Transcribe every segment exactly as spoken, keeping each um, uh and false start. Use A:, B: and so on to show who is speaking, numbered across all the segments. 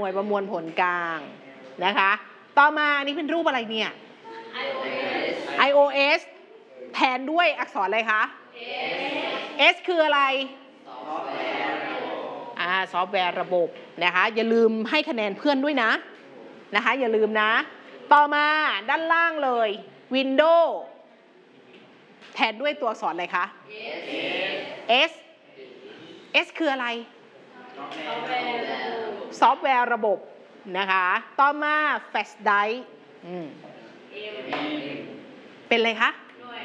A: น่วยประมวลผลกลางนะคะต่อมานี่เป็นรูปอะไรเนี่ย iOS แทนด้วยอักษรอะไรคะ S คืออะไรอ่าซอฟต์แวร์ระบบนะคะอย่าลืมให้คะแนนเพื่อนด้วยนะนะคะอย่าลืมนะต่อมาด้านล่างเลย Windows แทนด้วยตัวอักษรอะไรคะ S S คืออะไรซอฟต์แวร์ระบบนะคะต่อมา Flash Drive เป็นอะไรคะ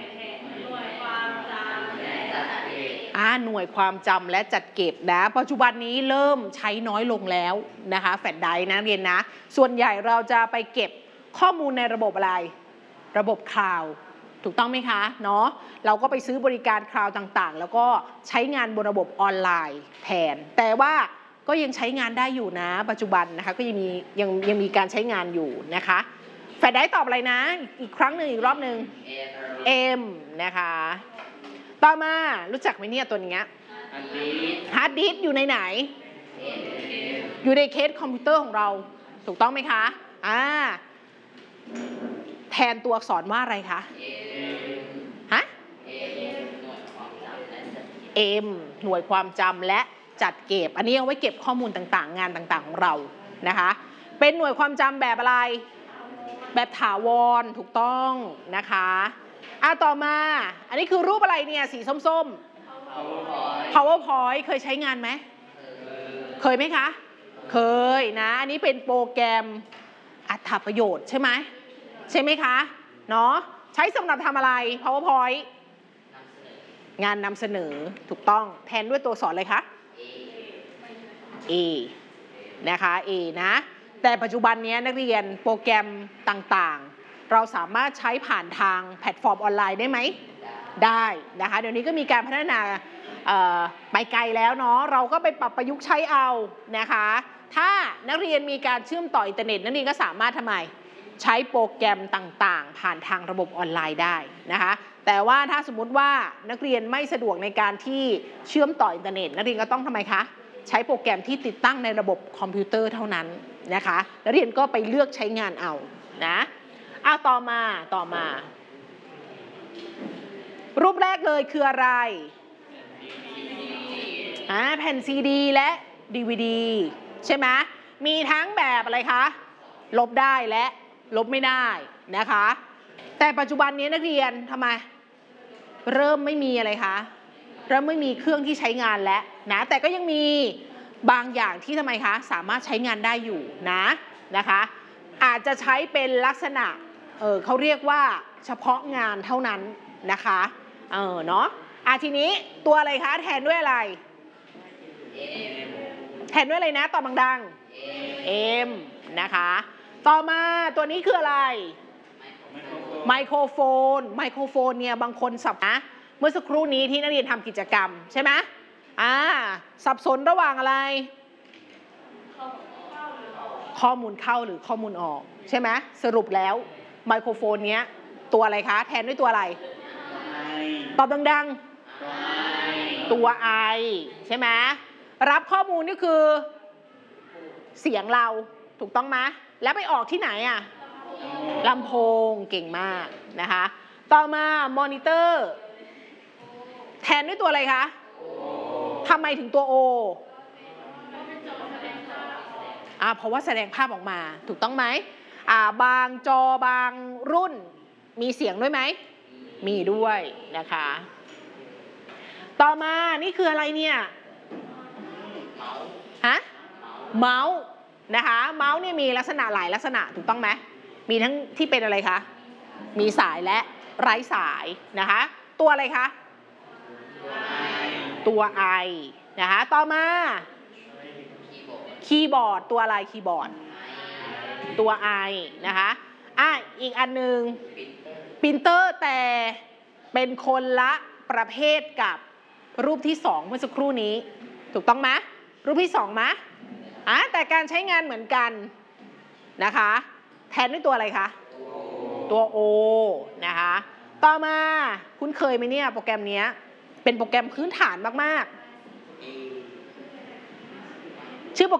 A: อ่าหน่วยความจำและจัดเก็บนะปัจจุบันนี้เริ่มใช้น้อยลงแล้วนะคะแฟลชไดรฟ์นะเรียนนะส่วนใหญ่เราจะไปเก็บข้อมูลในระบบอะไรระบบคลาวด์ถูกต้องไหมคะเนาะเราก็ไปซื้อบริการคลาวด์ต่างๆแล้วก็ใช้งานบนระบบออนไลน์แทนแต่ว่าก็ยังใช้งานได้อยู่นะปัจจุบันนะคะก็ยังมียังยังมีการใช้งานอยู่นะคะแฟลชไดรฟ์ตอบอะไรนะอีกครั้งหนึ่งอีกรอบหนึ่ง M นะคะต่อมารู้จักไหมเนี่ยตัวนี้ฮาร์ดดิสก์อยู่ในไหนอยู่ในเคสคอมพิวเตอร์ของเราถูกต้องไหมคะอ่าแทนตัวอักษรว่าอะไรคะฮะ M หน่วยความจำและจัดเก็บอันนี้เอาไว้เก็บข้อมูลต่างๆงานต่างๆของเรานะคะเป็นหน่วยความจำแบบอะไรแบบถาวรถูกต้องนะคะอ่ะต่อมาอันนี้คือรูปอะไรเนี่ยสีส้มๆ PowerPoint เคยใช้งานไหมเคยไหมคะเคยนะอันนี้เป็นโปรแกรมอัตถประโยชน์ใช่ไหมใช่ไหมคะเนาะใช้สำหรับทำอะไร PowerPoint งานนำเสนอถูกต้องแทนด้วยตัวอักษรเลยคะ A นะคะ A นะแต่ปัจจุบันนี้นักเรียนโปรแกรมต่างๆเราสามารถใช้ผ่านทางแพลตฟอร์มออนไลน์ได้ไหมได้นะคะเดี๋ยวนี้ก็มีการพัฒนาไปไกลแล้วเนาะเราก็ไปปรับประยุกต์ใช้เอานะคะถ้านักเรียนมีการเชื่อมต่ออินเทอร์เน็ตนักเรียนก็สามารถทำไมใช้โปรแกรมต่างๆผ่านทางระบบออนไลน์ได้นะคะแต่ว่าถ้าสมมุติว่านักเรียนไม่สะดวกในการที่เชื่อมต่ออินเทอร์เน็ตนักเรียนก็ต้องทำไมคะใช้โปรแกรมที่ติดตั้งในระบบคอมพิวเตอร์เท่านั้นนะคะนักเรียนก็ไปเลือกใช้งานเอานะเอาต่อมาต่อมารูปแรกเลยคืออะไรอ่าแผ่นซีดีและ ดี วี ดี ใช่ไหมมีทั้งแบบอะไรคะลบได้และลบไม่ได้นะคะแต่ปัจจุบันนี้นักเรียนทำไมเริ่มไม่มีอะไรคะเริ่มไม่มีเครื่องที่ใช้งานแล้วนะแต่ก็ยังมีบางอย่างที่ทำไมคะสามารถใช้งานได้อยู่นะนะคะอาจจะใช้เป็นลักษณะเออเขาเรียกว่าเฉพาะงานเท่านั้นนะคะเออเนาะอ่ะทีนี้ตัวอะไรคะแทนด้วยอะไรแทนด้วยอะไรนะตอบดังๆ M นะคะต่อมาตัวนี้คืออะไรไมโครโฟนไมโครโฟนเนี่ยบางคนสับนะเมื่อสักครู่นี้ที่นักเรียนทำกิจกรรมใช่ไหมอ่าสับสนระหว่างอะไรข้อมูลเข้าหรือข้อมูลออกใช่ไหมสรุปแล้วไมโครโฟนเนี้ยตัวอะไรคะแทนด้วยตัวอะไรตอบดังๆตัว I ใช่ไหมรับข้อมูลนี่คือเสียงเราถูกต้องไหมแล้วไปออกที่ไหนอะลำโพงเก่งมากนะคะต่อมามอนิเตอร์แทนด้วยตัวอะไรคะทำไมถึงตัว O อ่าเพราะว่าแสดงภาพออกมาถูกต้องไหมอ่าบางจอบางรุ่นมีเสียงด้วยไหมมีด้วยนะคะต่อมานี่คืออะไรเนี่ยฮะเมาส์นะคะเมาส์เนี่ยมีลักษณะหลายลักษณะถูกต้องไหมมีทั้งที่เป็นอะไรคะมีสายและไร้สายนะคะตัวอะไรคะตัว I นะคะต่อมาคีย์บอร์ดตัวอะไรคีย์บอร์ดตัว I นะคะอ่ะอีกอันหนึ่งปรินเตอร์แต่เป็นคนละประเภทกับรูปที่สองเมื่อสักครู่นี้ถูกต้องไหมรูปที่สองไหมอ่ะแต่การใช้งานเหมือนกันนะคะแทนด้วยตัวอะไรคะตัว O นะคะต่อมาคุ้นเคยไหมเนี่ยโปรแกรมนี้เป็นโปรแกรมพื้นฐานมาก